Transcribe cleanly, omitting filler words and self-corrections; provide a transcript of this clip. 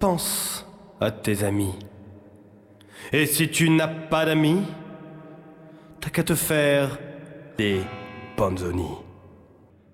pense à tes amis. Et si tu n'as pas d'amis, t'as qu'à te faire des panzonis.